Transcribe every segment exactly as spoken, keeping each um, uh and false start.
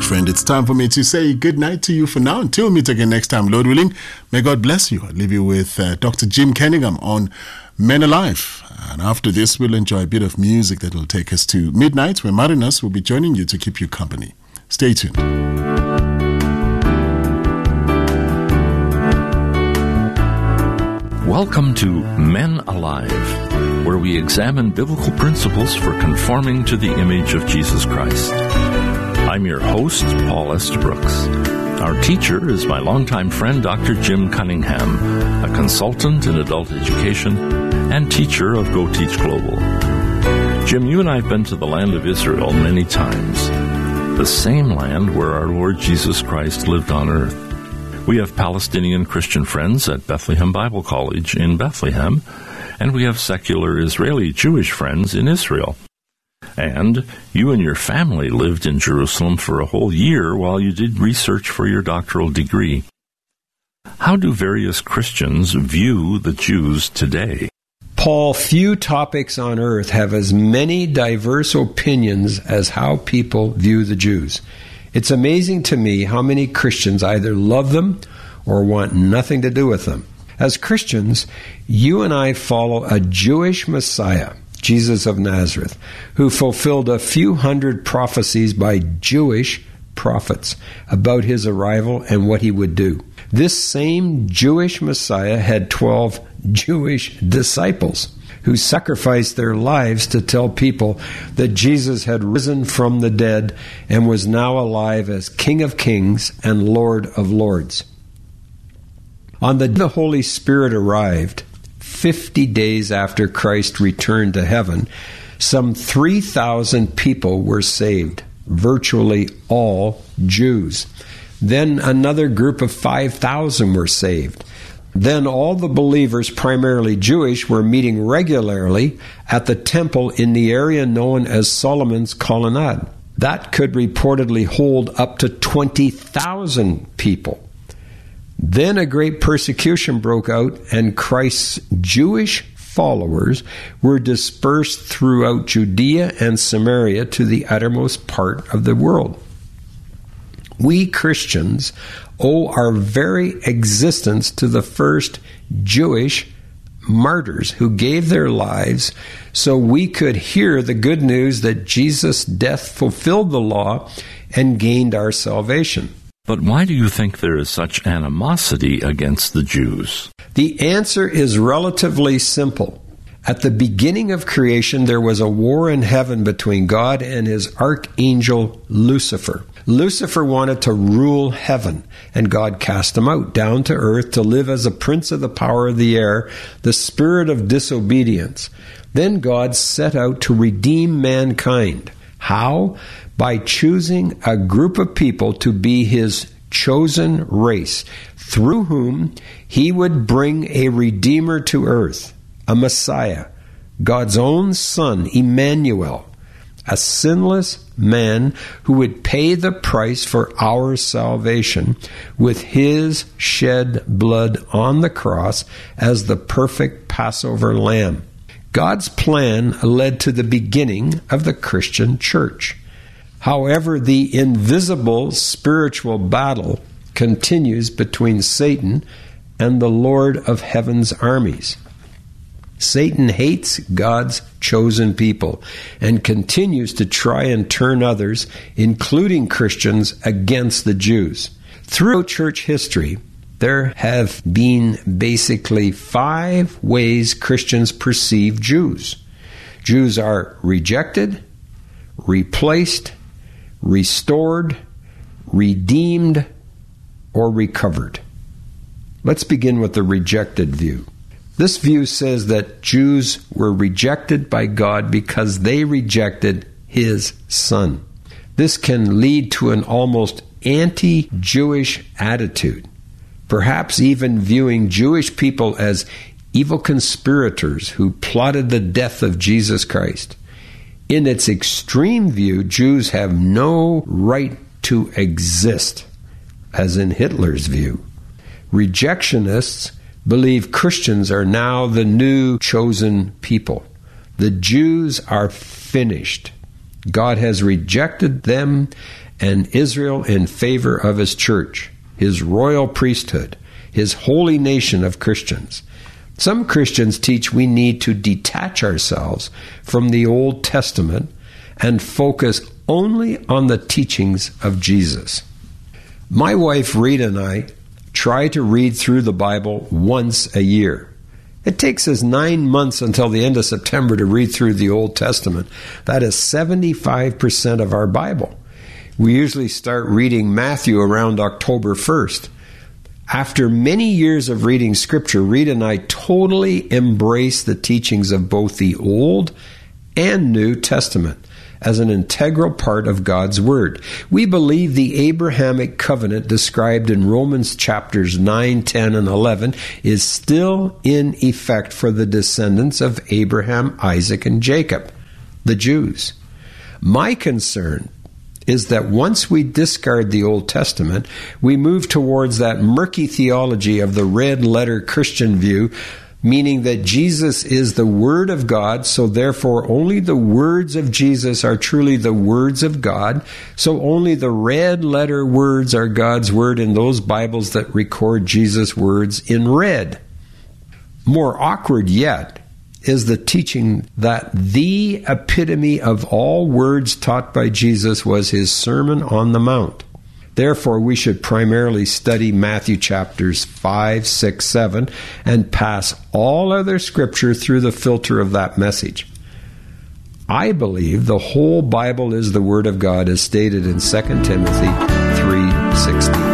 friend, it's time for me to say good night to you for now. Until we meet again next time, Lord willing, may God bless you. I'll leave you with uh, Doctor Jim Kenningham on Men Alive. And after this, we'll enjoy a bit of music that will take us to midnight, where Marinus will be joining you to keep you company. Stay tuned. Welcome to Men Alive, where we examine biblical principles for conforming to the image of Jesus Christ. I'm your host, Paul Estabrooks. Our teacher is my longtime friend, Doctor Jim Cunningham, a consultant in adult education and teacher of Go Teach Global. Jim, you and I have been to the land of Israel many times, the same land where our Lord Jesus Christ lived on earth. We have Palestinian Christian friends at Bethlehem Bible College in Bethlehem, and we have secular Israeli Jewish friends in Israel. And you and your family lived in Jerusalem for a whole year while you did research for your doctoral degree. How do various Christians view the Jews today? Paul, few topics on earth have as many diverse opinions as how people view the Jews. It's amazing to me how many Christians either love them or want nothing to do with them. As Christians, you and I follow a Jewish Messiah, Jesus of Nazareth, who fulfilled a few hundred prophecies by Jewish prophets about his arrival and what he would do. This same Jewish Messiah had twelve Jewish disciples who sacrificed their lives to tell people that Jesus had risen from the dead and was now alive as King of Kings and Lord of Lords. On the day the Holy Spirit arrived, fifty days after Christ returned to heaven, some three thousand people were saved, virtually all Jews. Then another group of five thousand were saved. Then all the believers, primarily Jewish, were meeting regularly at the temple in the area known as Solomon's Colonnade. That could reportedly hold up to twenty thousand people. Then a great persecution broke out, and Christ's Jewish followers were dispersed throughout Judea and Samaria to the uttermost part of the world. We Christians owe our very existence to the first Jewish martyrs who gave their lives so we could hear the good news that Jesus' death fulfilled the law and gained our salvation. But why do you think there is such animosity against the Jews? The answer is relatively simple. At the beginning of creation, there was a war in heaven between God and his archangel Lucifer. Lucifer wanted to rule heaven, and God cast him out down to earth to live as a prince of the power of the air, the spirit of disobedience. Then God set out to redeem mankind. How? By choosing a group of people to be his chosen race, through whom he would bring a Redeemer to earth, a Messiah, God's own Son, Emmanuel, a sinless man who would pay the price for our salvation with his shed blood on the cross as the perfect Passover lamb. God's plan led to the beginning of the Christian church. However, the invisible spiritual battle continues between Satan and the Lord of heaven's armies. Satan hates God's chosen people and continues to try and turn others, including Christians, against the Jews. Throughout church history, there have been basically five ways Christians perceive Jews. Jews are rejected, replaced, restored, redeemed, or recovered. Let's begin with the rejected view. This view says that Jews were rejected by God because they rejected his Son. This can lead to an almost anti-Jewish attitude, perhaps even viewing Jewish people as evil conspirators who plotted the death of Jesus Christ. In its extreme view, Jews have no right to exist, as in Hitler's view. Rejectionists believe Christians are now the new chosen people. The Jews are finished. God has rejected them and Israel in favor of his church, his royal priesthood, his holy nation of Christians. Some Christians teach we need to detach ourselves from the Old Testament and focus only on the teachings of Jesus. My wife Rita and I try to read through the Bible once a year. It takes us nine months until the end of September to read through the Old Testament. That is seventy-five percent of our Bible. We usually start reading Matthew around October first. After many years of reading Scripture, Rita and I totally embrace the teachings of both the Old and New Testament as an integral part of God's Word. We believe the Abrahamic covenant described in Romans chapters nine, ten, and eleven is still in effect for the descendants of Abraham, Isaac, and Jacob, the Jews. My concern is that once we discard the Old Testament, we move towards that murky theology of the red-letter Christian view, meaning that Jesus is the Word of God, so therefore only the words of Jesus are truly the words of God, so only the red-letter words are God's Word in those Bibles that record Jesus' words in red. More awkward yet is the teaching that the epitome of all words taught by Jesus was his Sermon on the Mount. Therefore, we should primarily study Matthew chapters five, six, seven, and pass all other scripture through the filter of that message. I believe the whole Bible is the Word of God as stated in Second Timothy three sixteen.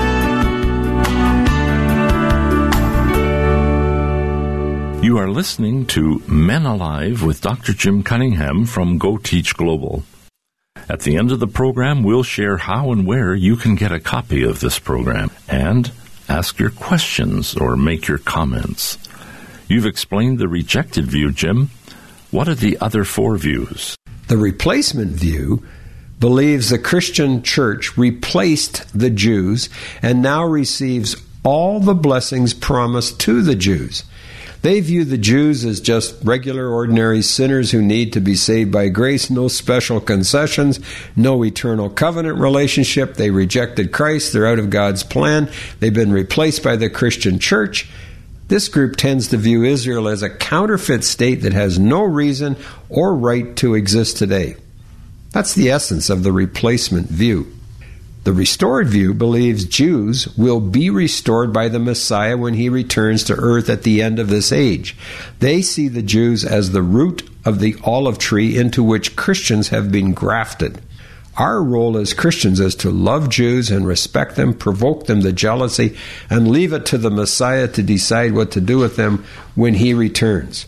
You are listening to Men Alive with Doctor Jim Cunningham from Go Teach Global. At the end of the program, we'll share how and where you can get a copy of this program and ask your questions or make your comments. You've explained the rejected view, Jim. What are the other four views? The replacement view believes the Christian church replaced the Jews and now receives all the blessings promised to the Jews. They view the Jews as just regular, ordinary sinners who need to be saved by grace, no special concessions, no eternal covenant relationship. They rejected Christ. They're out of God's plan. They've been replaced by the Christian church. This group tends to view Israel as a counterfeit state that has no reason or right to exist today. That's the essence of the replacement view. The restored view believes Jews will be restored by the Messiah when he returns to earth at the end of this age. They see the Jews as the root of the olive tree into which Christians have been grafted. Our role as Christians is to love Jews and respect them, provoke them to jealousy, and leave it to the Messiah to decide what to do with them when he returns.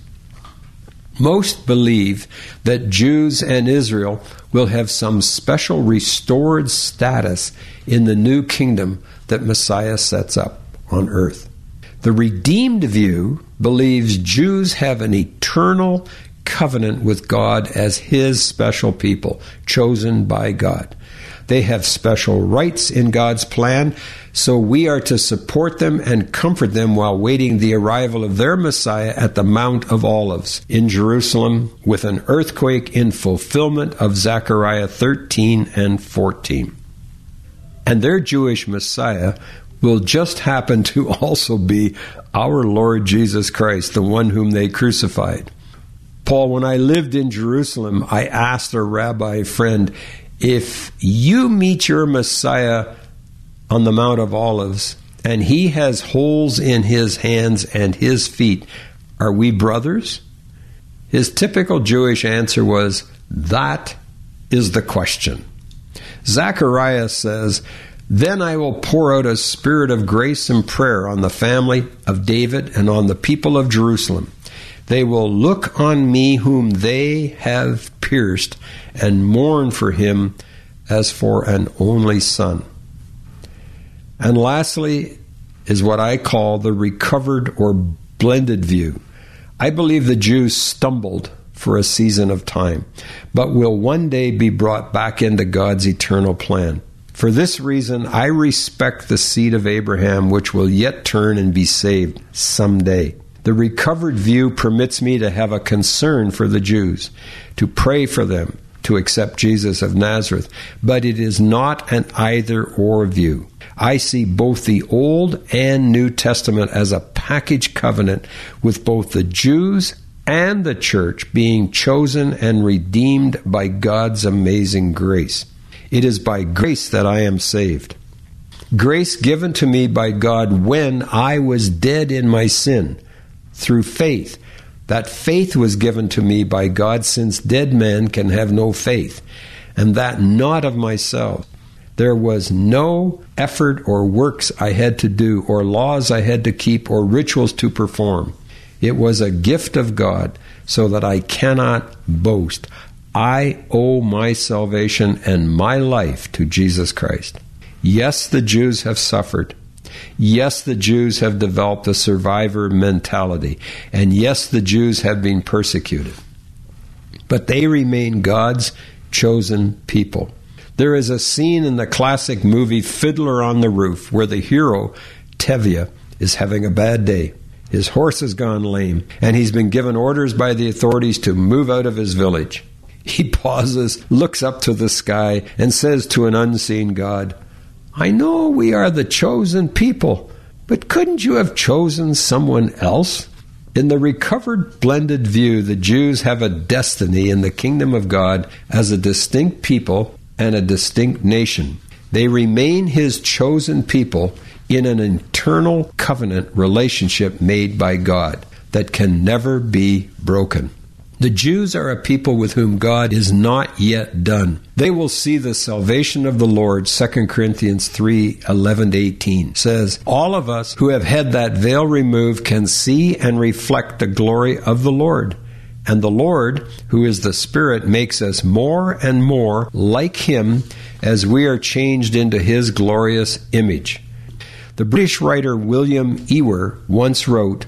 Most believe that Jews and Israel will have some special restored status in the new kingdom that Messiah sets up on earth. The redeemed view believes Jews have an eternal covenant with God as his special people, chosen by God. They have special rights in God's plan, so we are to support them and comfort them while waiting the arrival of their Messiah at the Mount of Olives in Jerusalem with an earthquake in fulfillment of Zechariah thirteen and fourteen. And their Jewish Messiah will just happen to also be our Lord Jesus Christ, the one whom they crucified. Paul, when I lived in Jerusalem, I asked a rabbi friend, if you meet your Messiah on the Mount of Olives and he has holes in his hands and his feet, are we brothers? His typical Jewish answer was, that is the question. Zechariah says, then I will pour out a spirit of grace and prayer on the family of David and on the people of Jerusalem. They will look on me whom they have pierced and mourn for him as for an only son. And lastly is what I call the recovered or blended view. I believe the Jews stumbled for a season of time, but will one day be brought back into God's eternal plan. For this reason, I respect the seed of Abraham, which will yet turn and be saved someday. The recovered view permits me to have a concern for the Jews, to pray for them, to accept Jesus of Nazareth, but it is not an either-or view. I see both the Old and New Testament as a package covenant with both the Jews and the church being chosen and redeemed by God's amazing grace. It is by grace that I am saved. Grace given to me by God when I was dead in my sin, through faith. That faith was given to me by God, since dead men can have no faith, and that not of myself. There was no effort or works I had to do, or laws I had to keep, or rituals to perform. It was a gift of God, so that I cannot boast. I owe my salvation and my life to Jesus Christ. Yes, the Jews have suffered. Yes, the Jews have developed a survivor mentality. And yes, the Jews have been persecuted. But they remain God's chosen people. There is a scene in the classic movie Fiddler on the Roof where the hero, Tevye, is having a bad day. His horse has gone lame, and he's been given orders by the authorities to move out of his village. He pauses, looks up to the sky, and says to an unseen God, I know we are the chosen people, but couldn't you have chosen someone else? In the recovered blended view, the Jews have a destiny in the kingdom of God as a distinct people and a distinct nation. They remain His chosen people in an eternal covenant relationship made by God that can never be broken. The Jews are a people with whom God is not yet done. They will see the salvation of the Lord. Second Corinthians three, eleven to eighteen says, all of us who have had that veil removed can see and reflect the glory of the Lord. And the Lord, who is the Spirit, makes us more and more like Him as we are changed into His glorious image. The British writer William Ewer once wrote,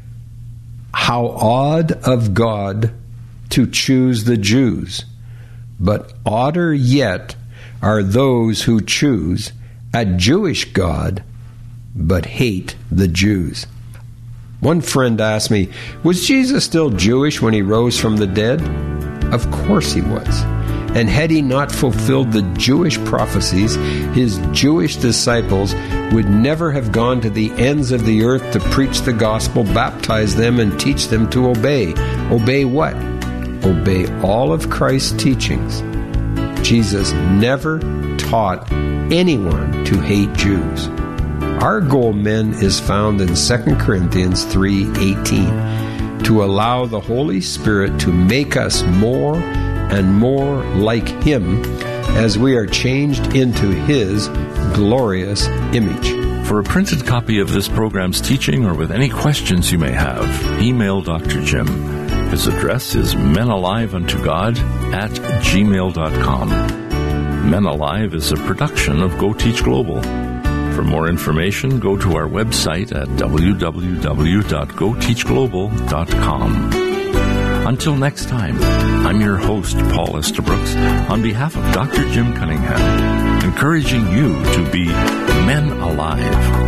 how odd of God to choose the Jews, but odder yet are those who choose a Jewish God, but hate the Jews. One friend asked me, was Jesus still Jewish when He rose from the dead? Of course He was. And had He not fulfilled the Jewish prophecies, His Jewish disciples would never have gone to the ends of the earth to preach the gospel, baptize them, and teach them to obey. Obey what? Obey all of Christ's teachings. Jesus never taught anyone to hate Jews. Our goal, men, is found in Second Corinthians three eighteen, to allow the Holy Spirit to make us more and more like Him as we are changed into His glorious image. For a printed copy of this program's teaching, or with any questions you may have, email Doctor Jim. His address is menaliveuntogod at gmail dot com. Men Alive is a production of Go Teach Global. For more information, go to our website at w w w dot go teach global dot com. Until next time, I'm your host, Paul Estabrooks, on behalf of Doctor Jim Cunningham, encouraging you to be men alive.